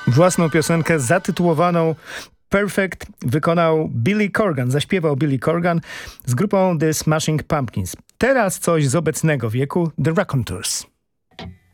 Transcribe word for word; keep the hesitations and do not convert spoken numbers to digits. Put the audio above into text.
Własną piosenkę zatytułowaną Perfect wykonał Billy Corgan, zaśpiewał Billy Corgan z grupą The Smashing Pumpkins. Teraz coś z obecnego wieku, The Raconteurs.